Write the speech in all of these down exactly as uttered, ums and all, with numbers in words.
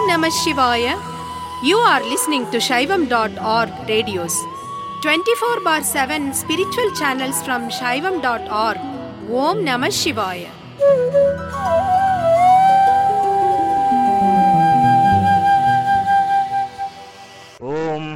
Namah Shivaya. You are listening to Shaivam dot org radios. twenty-four bar seven spiritual channels from Shaivam dot org. Om Namah Shivaya. Om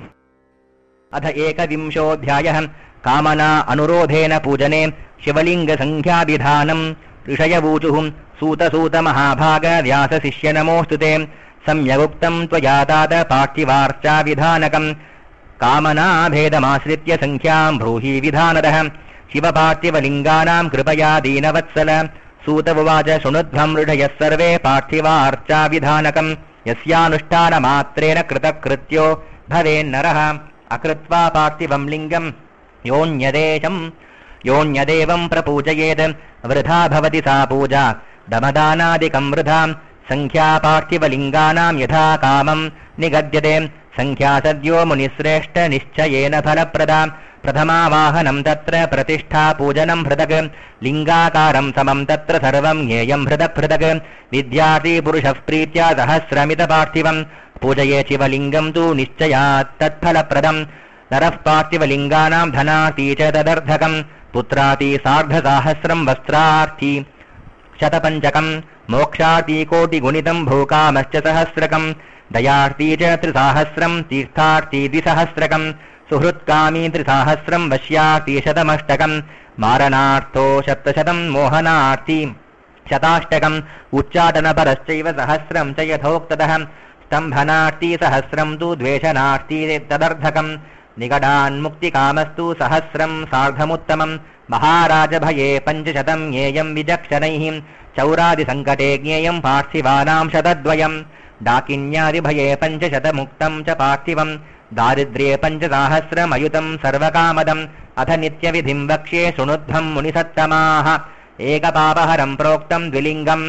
अथ एकविंशोऽध्यायः कामना अनुरोधेन पूजने शिवलिंग संख्या विधानम् ऋषयवूचुः सूत सूत महाभाग व्यास शिष्य नमोस्तुते सम्यगुक्तं त्वया तात पार्थिवार्चा विधानकम् कामना भेदमाश्रित्य संख्यां ब्रूहि विधानदः शिवपार्थिवलिङ्गानां कृपया दीनवत्सल सूत उवाच शृणुध्वं ऋषयः सर्वे पार्थिवार्चा विधानकम् यस्यानुष्ठानमात्रेण कृतकृत्यो भवेन्नरः अकृत्वा पार्थिवं लिङ्गं योऽन्यदेशं योऽन्यदेवं प्रपूजयेत् वृथा भवति सा पूजा दमदानादिकं वृथा संख्या पार्थिवलिङ्गानां यथा कामं निगद्यते संख्या सद्यो मुनिश्रेष्ठ निश्चयेन फलप्रदा प्रथमावाहनं तत्र प्रतिष्ठा पूजनं हृदक् लिङ्गाकारं समं तत्र सर्वं ज्ञेयं हृदक् हृदक् विद्यार्थी पुरुषः प्रीत्या सहस्रमित पार्थिवं पूजये शिवलिङ्गं तु निश्चयात् तत्फलप्रदं नरः पार्थिवलिङ्गानां धनार्थी च तदर्थकं पुत्रार्थी सार्धसाहस्रं वस्त्रार्थी शतपञ्चकं मोक्षार्थी कोटिगुणितं भूकामश्च सहस्रकं दयार्थी च त्रिसहस्रं तीर्थार्थी द्विसहस्रकं सुहृत्कामी त्रिसहस्रं वश्यार्थी शतमष्टकं मारणार्थो सप्तशतं मोहनार्थी शताष्टकम् उच्चाटनपरश्चैव सहस्रं च यथोक्ततः स्तम्भनार्थी सहस्रं तु द्वेषनार्थी तदर्थकं निगडान्मुक्तिकामस्तु सहस्रं सार्धमुत्तमं महाराजभये पञ्चशतं ज्ञेयं विचक्षणैः चौरादिसङ्कटे ज्ञेयं पार्थिवानां शतद्वयं डाकिन्यादिभये पञ्चशतमुक्तं च पार्थिवं दारिद्र्ये पञ्चसाहस्रमयुतं सर्वकामदम् अथ नित्यविधिं वक्ष्ये शृणुध्वं मुनिसत्तमाः एकपापहरं प्रोक्तं द्विलिङ्गम्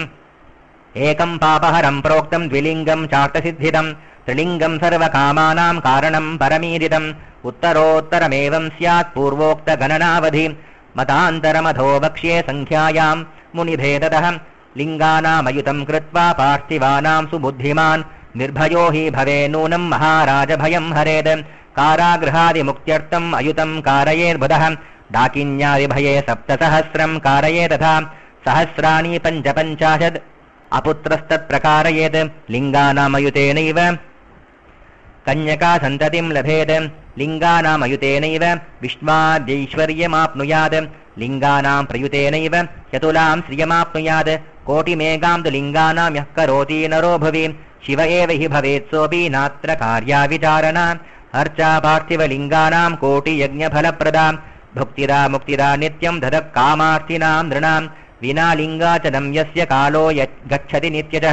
एकं पापहरं प्रोक्तं द्विलिङ्गं चार्थसिद्धिदं त्रिलिङ्गं सर्वकामानां कारणं परमीदितम् उत्तरोत्तरमेवं स्यात् पूर्वोक्तगणनावधि मतान्तरमधो वक्ष्ये संख्यायां मुनिभेदतः लिङ्गानामयुतं कृत्वा पार्थिवानां सुबुद्धिमान् निर्भयो हि भवे नूनं महाराजभयं हरेत् कारागृहादिमुक्त्यर्थम् अयुतं कारयेर्बुधः डाकिन्यादिभये सप्तसहस्रं कारये तथा सहस्राणि पञ्चपञ्चाशत् अपुत्रस्तत्प्रकारयेत् लिङ्गानामयुतेनैव कन्यका सन्ततिं लभेत् लिङ्गानामयुतेनैव विश्वाद्यैश्वर्यमाप्नुयात् लिङ्गानां प्रयुतेनैव चतुलां श्रियमाप्नुयात् कोटिमेघां तु लिङ्गानां यः करोति नरो भुवि शिव एव हि भवेत् सोऽपि नात्र कार्या विचारणा अर्चा पार्थिवलिङ्गानां कोटियज्ञफलप्रदा भुक्तिदा मुक्तिदा नित्यं ददः कामार्थिनां नृणां विना लिङ्गाचनं यस्य कालो गच्छति नित्यतः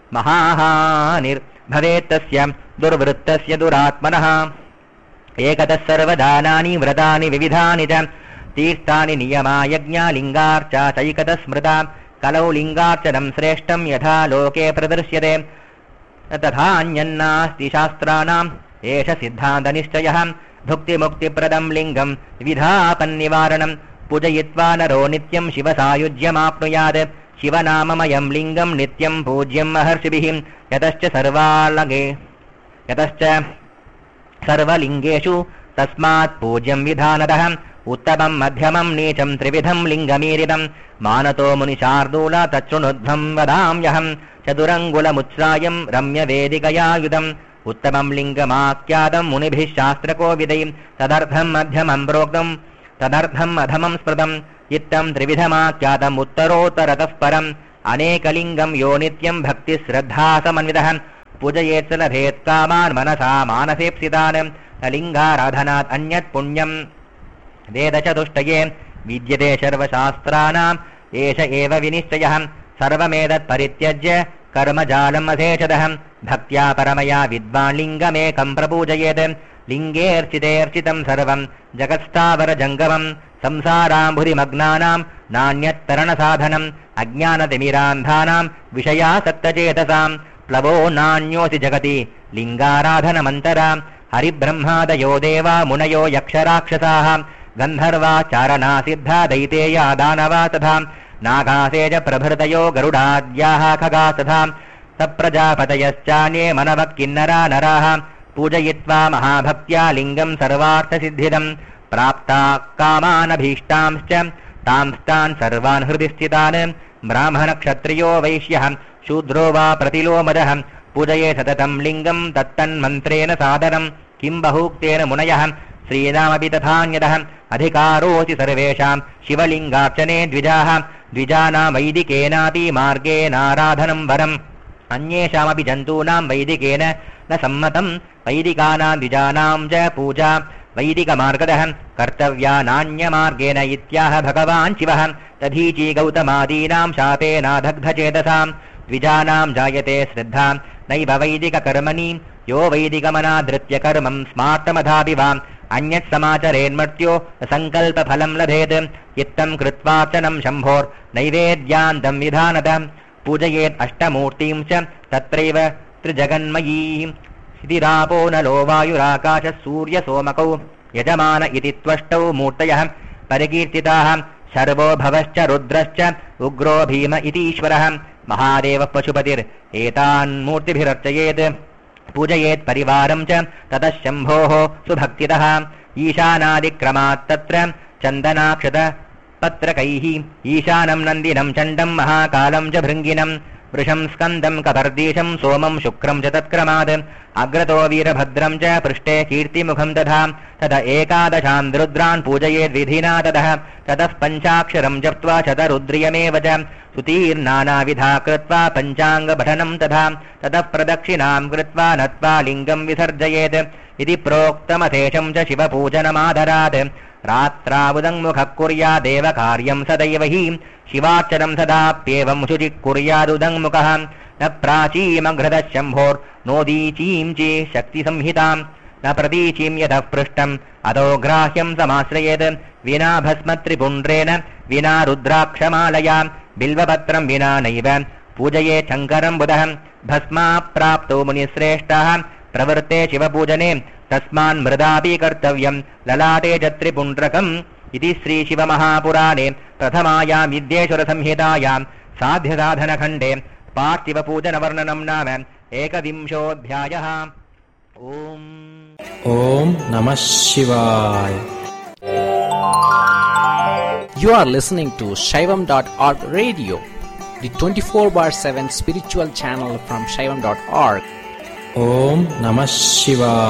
महाहानिर्भवेत्तस्य दुर्वृत्तस्य दुरात्मनः एकतः सर्वदानानि व्रतानि विविधानि च तीर्थानि नियमा यज्ञा लिङ्गार्चा चैकतः स्मृता कलौ लिङ्गार्चनं श्रेष्ठं यथा लोके प्रदर्श्यते तथान्यन्नास्ति शास्त्राणाम् एष सिद्धान्तनिश्चयः भुक्तिमुक्तिप्रदं लिङ्गं विधापन्निवारणं पूजयित्वा नरो नित्यं शिवसायुज्यमाप्नुयात् शिवनाममयं लिङ्गं नित्यं पूज्यं महर्षिभिः यतश्च सर्वालगे यतश्च सर्वलिङ्गेषु तस्मात् पूज्यं विधानतः उत्तमं मध्यमं नीचं त्रिविधं लिङ्गमीरितं मानतो मुनिशार्दूला तच्छृणुध्वं वदाम्यहं चतुरङ्गुलमुच्छ्रायं रम्यवेदिकयायुधम् उत्तमं लिङ्गमाख्यातं मुनिभिः शास्त्रकोविदै तदर्थं मध्यमं प्रोक्तं तदर्थम् अधमं स्मृतम् इत्थं त्रिविधमाख्यातम् उत्तरोत्तरतः परम् अनेकलिङ्गं यो नित्यं भक्तिश्रद्धासमन्वितः पूजयेत् स लभेत् कामान् मनसा मानसेप्सितान् लिङ्गाराधनात् अन्यत् पुण्यं वेदचतुष्टये विद्यते सर्वशास्त्राणाम् एष एव विनिश्चयः सर्वमेतत् परित्यज्य कर्मजालम् अधेशदः भक्त्या परमया विद्वान् लिङ्गमेकं प्रपूजयेत् लिङ्गेऽर्चितेऽर्चितं सर्वं जगत्स्थावरजङ्गमं संसाराम्भुरिमग्नानां नान्यत्तरणसाधनम् अज्ञानतिमिरान्धानां विषयासक्तचेतसां प्लवो नान्योऽसि जगति लिङ्गाराधनमन्तरा हरिब्रह्मादयो देवा मुनयो यक्षराक्षसाः गन्धर्वा चारणा सिद्धा दैतेया दानवा तथा नागासेज प्रभृतयो गरुडाद्याः खगा तथा तप्रजापतयश्चान्ये मनवः किन्नरा नराः पूजयित्वा महाभक्त्या लिङ्गं सर्वार्थसिद्धिदम् प्राप्ता कामानभीष्टांश्च तांस्तान् सर्वान् हृदि स्थितान् ब्राह्मणक्षत्रियो वैश्यः शूद्रो वा प्रतिलोमदः पूजये सततं लिङ्गं तत्तन्मन्त्रेण सादरम् किं बहूक्तेन मुनयः श्रीनामपि तथान्यतः अधिकारोऽसि सर्वेषां शिवलिङ्गार्चने द्विजाः द्विजानां वैदिकेनापि मार्गेणाराधनं वरम् अन्येषामपि जन्तूनां वैदिकेन न सम्मतं वैदिकानां द्विजानां च पूजा वैदिकमार्गदः कर्तव्या नान्यमार्गेण इत्याह भगवान् शिवः तदीची गौतमादीनां शापेनादग्धचेतसां द्विजानां जायते श्रद्धा नैव वैदिककर्मणि यो वैदिकमनाधृत्य कर्मं स्मार्तमधापि वा अन्यत् समाचरेन्मर्त्यो सङ्कल्पफलं लभेत् इत्थं कृत्वार्चनं शम्भोर् नैवेद्यान्तं विधानत पूजयेत् अष्टमूर्तिं च तत्रैव त्रिजगन्मयीं सितिरापो नलो वायुराकाशः सूर्यसोमकौ यजमान इति त्वष्टौ मूर्तयः परिकीर्तिताः शर्वो भवश्च रुद्रश्च उग्रो भीम इतीश्वरः महादेवः पशुपतिर्एतान् मूर्तिभिरर्चयेत् पूजयेत् परिवारं च ततः शम्भोः सुभक्तितः ईशानादिक्रमात् तत्र चन्दनाक्षत पत्रकैः ईशानं नन्दिनं चण्डं महाकालं च भृङ्गिनं वृषं स्कन्दं कपर्दीशं सोमं शुक्रं च तत्क्रमात् अग्रतो वीरभद्रं च पृष्ठे कीर्तिमुखं तथा तद एकादशां रुद्रान् पूजयेद्विधिना ततः ततः पञ्चाक्षरं जप्त्वा शतरुद्रियमेव च सुतीर्नानाविधा कृत्वा पञ्चाङ्गपठनं तथा ततः प्रदक्षिणां कृत्वा नत्वा लिङ्गं विसर्जयेत् इति प्रोक्तमथेशं च शिवपूजनमादरात् रात्रावुदङ्मुखः कुर्यादेव कार्यं सदैव हि शिवार्चनं सदाप्येवं शुचिः कुर्यादुदङ्मुखः न प्राचीमघ्रतः शम्भोर्नोदीचीं चे शक्तिसंहितां न प्रतीचीं यतः पृष्ठम् अतो ग्राह्यं समाश्रयेत् विना भस्मत्रिपुण्ड्रेण विना रुद्राक्षमालया बिल्वपत्रं विना नैव पूजये शङ्करं बुधः भस्माप्राप्तो मुनिश्रेष्ठः प्रवृत्ते शिवपूजने तस्मान् मृदापि कर्तव्यं ललाटे च त्रिपुण्ड्रकम् इति श्रीशिवमहापुराणे प्रथमायां विद्येश्वरसंहितायां साध्यसाधनखण्डे पार्थिवपूजनवर्णनं नाम एकविंशोऽध्यायः। ओम् ॐ नमः शिवाय। You are listening to Shaivam dot org radio, the twenty-four bar seven spiritual channel from Shaivam dot org. Om Namah Shivaya.